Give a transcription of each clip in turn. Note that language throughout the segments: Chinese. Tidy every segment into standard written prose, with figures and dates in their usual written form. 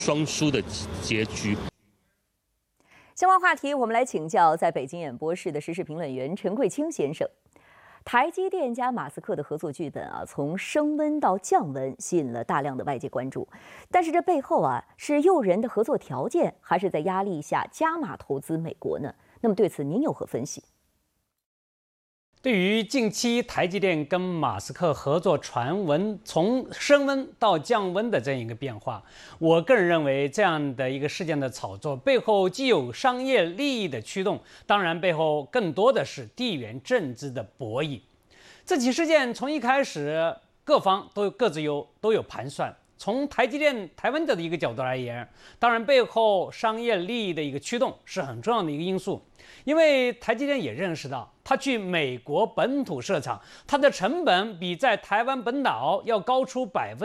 双输的结局。 相关话题，我们来请教在北京演播室的时事评论员陈贵清先生。台积电加马斯克的合作剧本从升温到降温，吸引了大量的外界关注。但是这背后是诱人的合作条件，还是在压力下加码投资美国呢？那么对此您有何分析？ 对于近期台积电跟马斯克合作传闻从升温到降温的这样一个变化，我个人认为这样的一个事件的炒作背后既有商业利益的驱动，当然背后更多的是地缘政治的博弈。这起事件从一开始，各方各自都有盘算。从台积电台湾的一个角度而言，当然背后商业利益的一个驱动是很重要的一个因素，因为台积电也认识到，它去美国本土设厂，它的成本比在台湾本岛要高出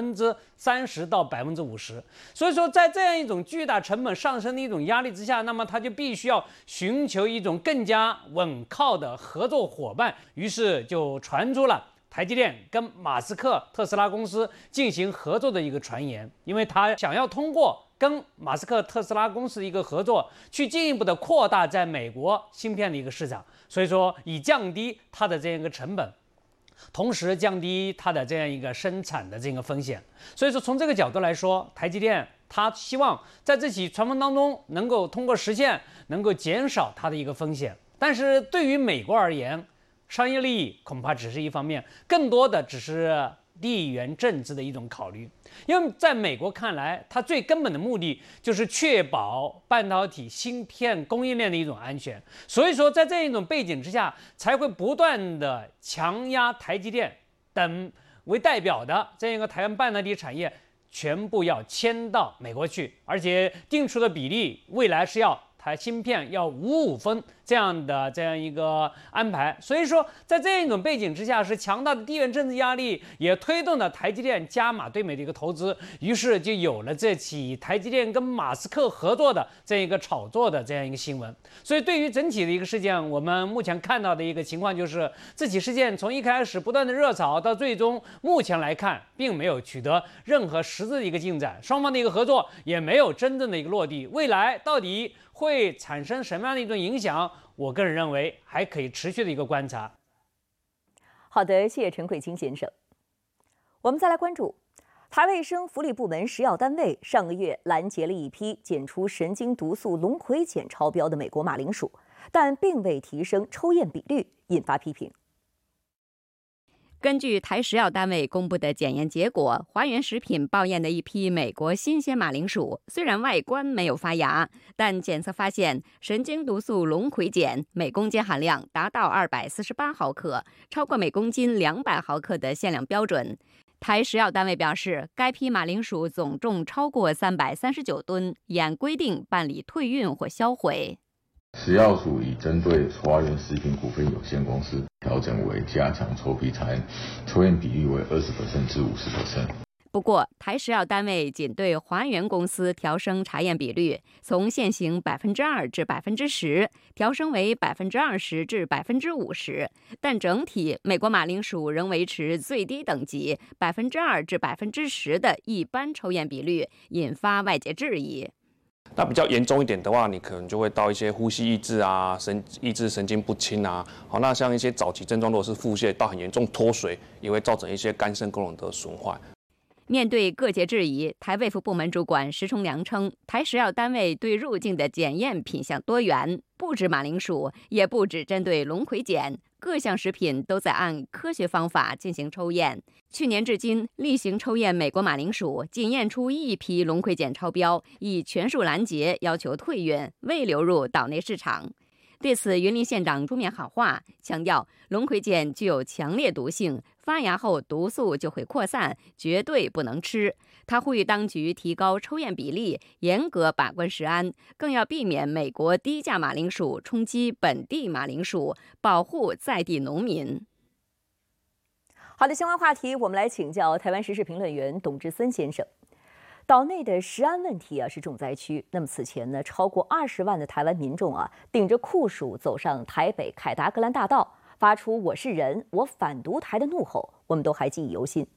30%到50%，所以说在这样一种巨大成本上升的一种压力之下，那么它就必须要寻求一种更加稳靠的合作伙伴，于是就传出了台积电跟马斯克特斯拉公司进行合作的一个传言，因为他想要通过跟马斯克特斯拉公司的一个合作，去进一步的扩大在美国芯片的一个市场，所以说以降低它的这样一个成本，同时降低它的这样一个生产的这个风险。所以说从这个角度来说，台积电它希望在这起传闻当中能够通过实现，能够减少它的一个风险。但是对于美国而言，商业利益恐怕只是一方面，更多的只是地缘政治的一种考虑。因为在美国看来，它最根本的目的就是确保半导体芯片供应链的一种安全。所以说，在这样一种背景之下，才会不断的强压台积电等为代表的这样一个台湾半导体产业全部要迁到美国去，而且定出的比例，未来是要台芯片要5-5分这样一个安排。所以说在这样一种背景之下，是强大的地缘政治压力也推动了台积电加码对美的一个投资，于是就有了这起台积电跟马斯克合作的这样一个炒作的这样一个新闻。所以对于整体的一个事件，我们目前看到的一个情况就是，这起事件从一开始不断的热炒，到最终目前来看并没有取得任何实质的一个进展，双方的一个合作也没有真正的一个落地。未来到底会产生什么样的一种影响，我个人认为还可以持续的一个观察。 好的，谢谢陈贵清先生。我们再来关注台卫生福利部门食药单位上个月拦截了一批检出神经毒素龙葵碱超标的美国马铃薯，但并未提升抽验比率，引发批评。 根据台食药单位公布的检验结果，华源食品报验的一批美国新鲜马铃薯，虽然外观没有发芽，但检测发现神经毒素龙葵碱每公斤含量达到248毫克，超过每公斤200毫克的限量标准。台食药单位表示，该批马铃薯总重超过339吨，已按规定办理退运或销毁。 食药署已针对华源食品股份有限公司调整为加强抽批查验，抽验比率为20%至50%。 不过，台食药单位仅对华源公司调升查验比率，从现行2%至10%调升为20%至50%，但整体美国马铃薯仍维持最低等级2%至10%的一般抽验比率，引发外界质疑。 那比较严重一点的话，你可能就会到一些呼吸抑制啊、抑制神经不清啊。好，那像一些早期症状，如果是腹泻到很严重脱水，也会造成一些肝肾功能的损坏。 面对各界质疑，台卫福部门主管石崇良称，台食药单位对入境的检验品项多元，不止马铃薯，也不只针对龙葵碱，各项食品都在按科学方法进行抽验。去年至今，例行抽验美国马铃薯，仅验出一批龙葵碱超标，已全数拦截，要求退运，未流入岛内市场。对此，云林县长出面喊话，强调龙葵碱具有强烈毒性，发芽后毒素就会扩散，绝对不能吃。他呼吁当局提高抽验比例，严格把关食安，更要避免美国低价马铃薯冲击本地马铃薯，保护在地农民。 好的，相关话题我们来请教台湾时事评论员董志森先生。岛内的食安问题是重灾区。那么此前呢，超过20万的台湾民众顶着酷暑走上台北凯达格兰大道，发出"我是人，我反独台"的怒吼，我们都还记忆犹新。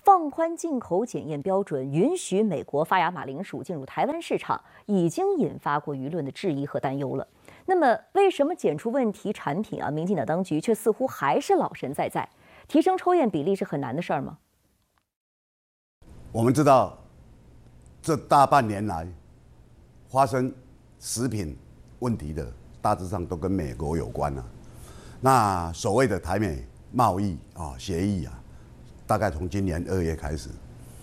放宽进口检验标准，允许美国发芽马铃薯进入台湾市场，已经引发过舆论的质疑和担忧了。那么，为什么检出问题产品民进党当局却似乎还是老神在在？提升抽验比例是很难的事儿吗？ 我们知道，这大半年来发生食品问题的，大致上都跟美国有关了。那所谓的台美贸易协议大概从今年2月开始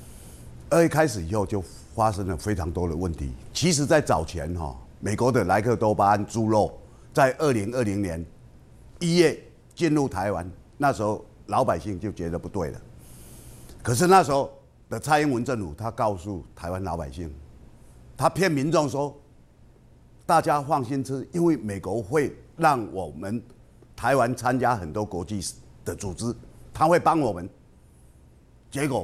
，2月开始以后就发生了非常多的问题。其实，在早前美国的莱克多巴胺猪肉在2020年1月进入台湾，那时候老百姓就觉得不对了。可是那时候的蔡英文政府，他告诉台湾老百姓，他骗民众说，大家放心吃，因为美国会让我们台湾参加很多国际的组织，他会帮我们。结果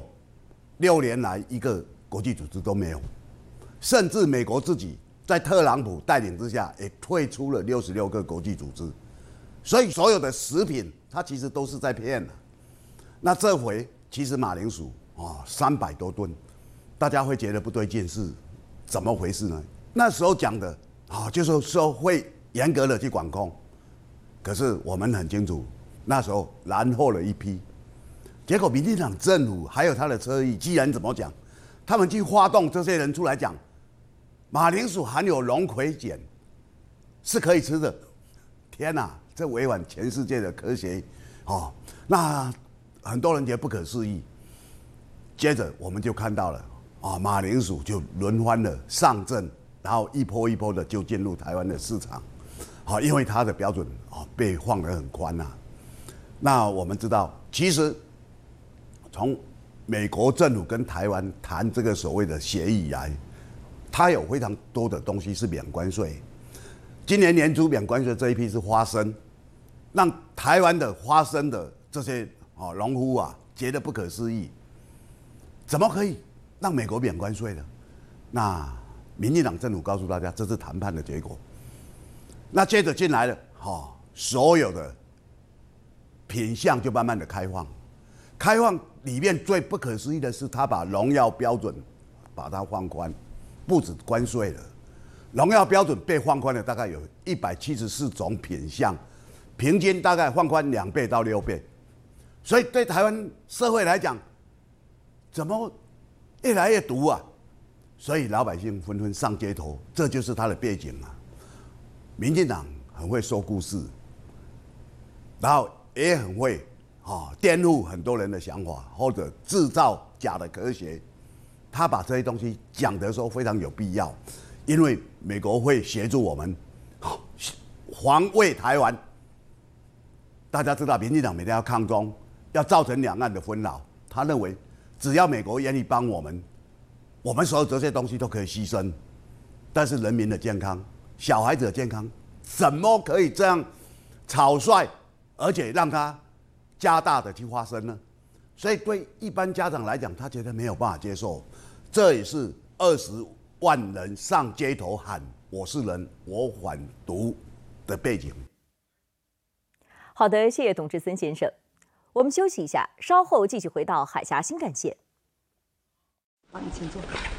6年来一个国际组织都没有，甚至美国自己在特朗普带领之下也退出了66个国际组织，所以所有的食品它其实都是在骗的。那这回其实马铃薯300多吨，大家会觉得不对劲，是怎么回事呢？那时候讲的就是说会严格的去管控，可是我们很清楚，那时候然后了一批。结果，民进党政府还有他的侧翼，既然怎么讲，他们去发动这些人出来讲，马铃薯含有龙葵碱，是可以吃的。天哪，这违反全世界的科学那很多人觉得不可思议。接着我们就看到了马铃薯就轮番的上阵，然后一波一波的就进入台湾的市场，因为它的标准被放得很宽那我们知道，其实从美国政府跟台湾谈这个所谓的协议以来，它有非常多的东西是免关税。今年年初免关税这一批是花生，让台湾的花生的这些农夫觉得不可思议，怎么可以让美国免关税呢？那民进党政府告诉大家，这是谈判的结果。那接着进来了所有的品项就慢慢的开放。开放里面最不可思议的是，他把农药标准把它放宽，不止关税了，农药标准被放宽了，大概有174种品项，平均大概放宽2倍到6倍，所以对台湾社会来讲，怎么越来越毒所以老百姓纷纷上街头，这就是他的背景民进党很会说故事，然后也很会颠覆很多人的想法，或者制造假的科学。他把这些东西讲得说非常有必要，因为美国会协助我们防卫台湾。大家知道，民进党每天要抗中，要造成两岸的纷扰。他认为，只要美国愿意帮我们，我们所有这些东西都可以牺牲。但是人民的健康、小孩子的健康，怎么可以这样草率，而且让他加大的去发生呢？所以对一般家长来讲，他觉得没有办法接受。这也是20万人上街头喊“我是人，我反毒”的背景。 好的，谢谢董志森先生。我们休息一下，稍后继续回到海峡新干线。 好，你请坐。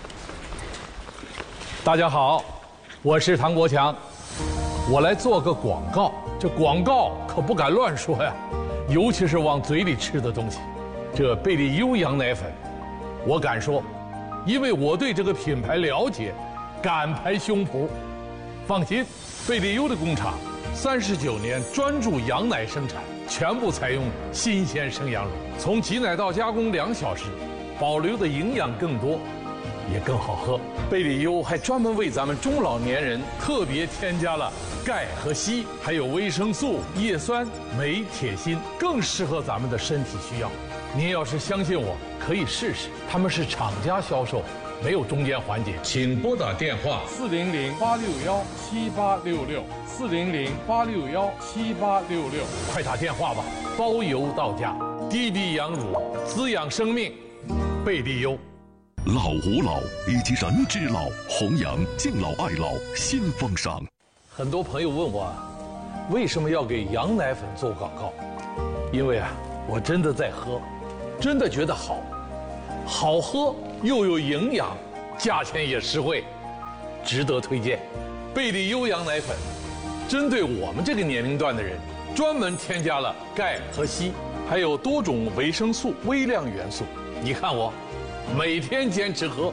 大家好，我是唐国强，我来做个广告。这广告可不敢乱说呀，尤其是往嘴里吃的东西。这贝利优羊奶粉，我敢说，因为我对这个品牌了解，敢拍胸脯。放心，贝利优的工厂39年专注羊奶生产，全部采用新鲜生羊乳，从挤奶到加工2小时，保留的营养更多，也更好喝。贝利优还专门为咱们中老年人特别添加了钙和硒，还有维生素、叶酸、镁、铁、锌，更适合咱们的身体需要。您要是相信我，可以试试。他们是厂家销售，没有中间环节。请拨打电话400-861-7866，400-861-7866，快打电话吧，包邮到家。低比羊乳，滋养生命，贝利优。 老吾老以及人之老，弘扬敬老爱老新风尚。 很多朋友问我，为什么要给羊奶粉做广告？因为我真的在喝，真的觉得好， 好喝又有营养，价钱也实惠，值得推荐。贝利优羊奶粉，针对我们这个年龄段的人，专门添加了钙和硒，还有多种维生素、微量元素。你看我，每天坚持喝。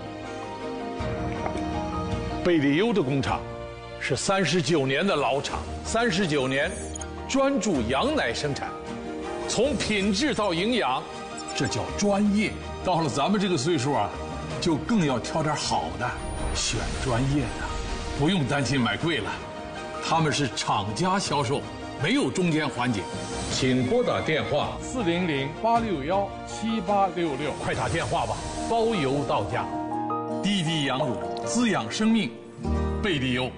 贝利优的工厂是39年的老厂，39年专注羊奶生产，从品质到营养，这叫专业。到了咱们这个岁数啊，就更要挑点好的，选专业的，不用担心买贵了。他们是厂家销售，没有中间环节。请拨打电话400-861-7866，快打电话吧，包邮到家。滴滴羊乳滋养生命，贝利优。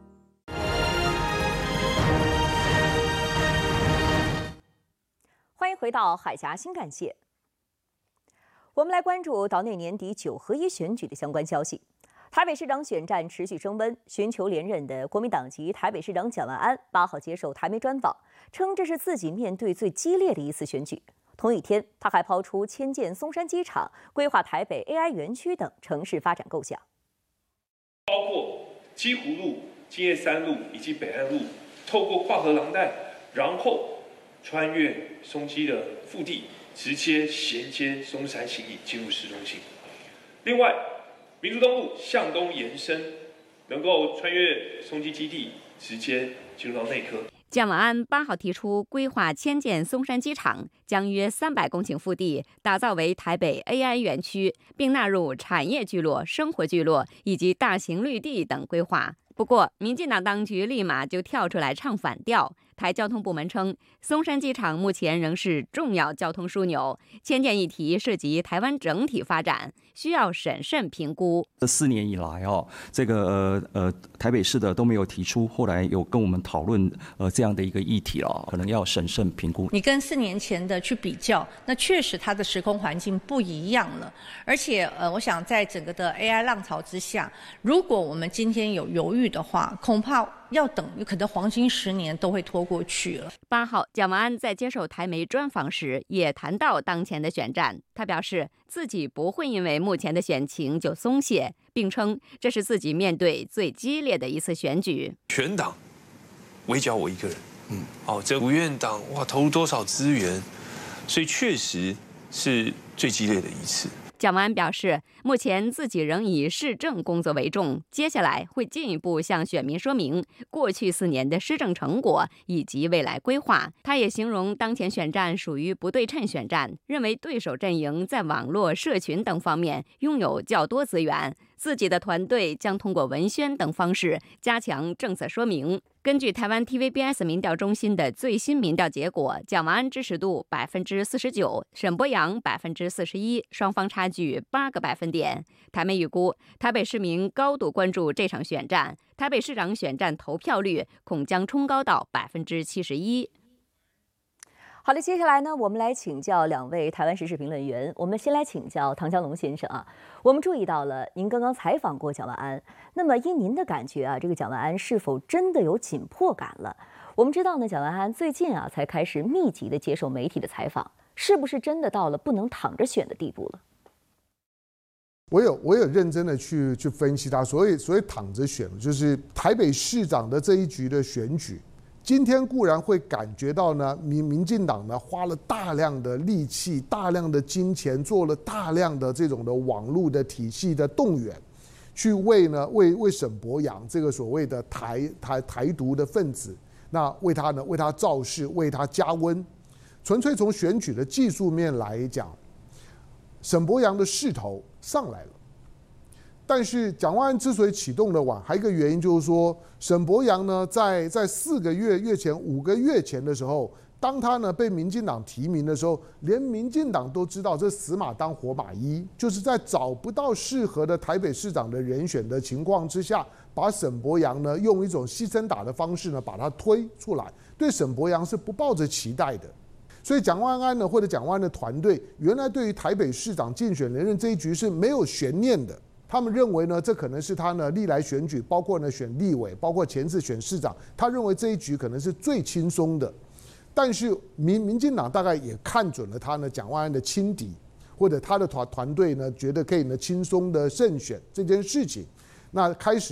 欢迎回到海峡新干线。我们来关注岛内年底9合1选举的相关消息。台北市长选战持续升温，寻求连任的国民党籍台北市长蒋万安8号接受台媒专访，称这是自己面对最激烈的一次选举。同一天，他还抛出迁建松山机场、规划台北 AI 园区等城市发展构想， 包括基湖路、金叶三路以及北岸路，透过跨河廊带，然后穿越松基的腹地，直接衔接松山信义进入市中心。另外，民族东路向东延伸，能够穿越松基基地，直接进入到内科。 蒋万安8号提出规划迁建松山机场，将约300公顷腹地打造为台北 AI 园区，并纳入产业聚落、生活聚落以及大型绿地等规划。不过，民进党当局立马就跳出来唱反调。台交通部门称，松山机场目前仍是重要交通枢纽，迁建议题涉及台湾整体发展，需要审慎评估。 这4年以来这个台北市的都没有提出，后来有跟我们讨论这样的一个议题了，可能要审慎评估。 你跟4年前的去比较，那确实它的时空环境不一样了，而且我想在整个的 AI 浪潮之下，如果我们今天有犹豫的话，恐怕要等，有可能黄金10年都会拖过去了。 8号，蒋万安在接受台媒专访时也谈到当前的选战，他表示自己不会因为目前的选情就松懈，并称这是自己面对最激烈的一次选举。 全党围剿我一个人，这无院党哇投入多少资源，所以确实是最激烈的一次。 蒋万安表示，目前自己仍以市政工作为重，接下来会进一步向选民说明过去4年的施政成果以及未来规划。他也形容当前选战属于不对称选战，认为对手阵营在网络、社群等方面拥有较多资源，自己的团队将通过文宣等方式加强政策说明。根据台湾 TVBS 民调中心的最新民调结果，蒋万安支持度49%，沈伯洋41%，双方差距8个百分点。台媒预估，台北市民高度关注这场选战，台北市长选战投票率恐将冲高到71%。 好的，接下来呢，我们来请教2位台湾时事评论员。我们先来请教唐江龙先生啊。我们注意到了，您刚刚采访过蒋万安，那么依您的感觉啊，这个蒋万安是否真的有紧迫感了？我们知道呢，蒋万安最近啊才开始密集的接受媒体的采访，是不是真的到了不能躺着选的地步了？ 我有认真的去分析他，所以躺着选，就是台北市长的这一局的选举。今天固然会感觉到呢，民进党呢花了大量的力气、大量的金钱，做了大量的这种的网络的体系的动员，去为沈伯洋这个所谓的台独的分子，那为他造势，为他加温。纯粹从选举的技术面来讲，沈伯洋的势头上来了。但是蒋万安之所以启动的晚，还有一个原因就是说，沈伯洋呢，在5个月前、5个月前的时候，当他呢被民进党提名的时候，连民进党都知道这死马当活马医，就是在找不到适合的台北市长的人选的情况之下，把沈伯洋呢用一种牺牲打的方式呢把他推出来，对沈伯洋是不抱着期待的。所以蒋万安呢，或者蒋万安的团队，原来对于台北市长竞选连任这一局是没有悬念的。他们认为呢，这可能是他呢历来选举，包括呢选立委，包括前次选市长，他认为这一局可能是最轻松的。但是民进党大概也看准了他呢蒋万安的轻敌， 或者他的团队呢觉得可以呢轻松的胜选这件事情，那开始。